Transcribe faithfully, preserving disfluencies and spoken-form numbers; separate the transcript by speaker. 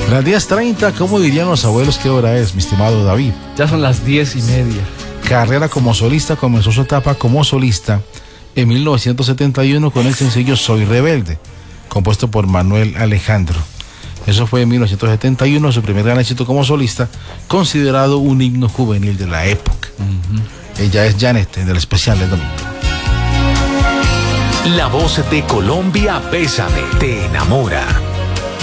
Speaker 1: Las diez treinta, ¿cómo dirían los abuelos qué hora es, mi estimado David?
Speaker 2: Ya son las diez y media.
Speaker 1: Carrera como solista comenzó su etapa como solista en mil novecientos setenta y uno con el sencillo Soy Rebelde, compuesto por Manuel Alejandro. Eso fue en mil novecientos setenta y uno, su primer gran éxito como solista, considerado un himno juvenil de la época. Uh-huh. Ella es Janet, en el especial del domingo.
Speaker 3: La voz de Colombia, Bésame, te enamora.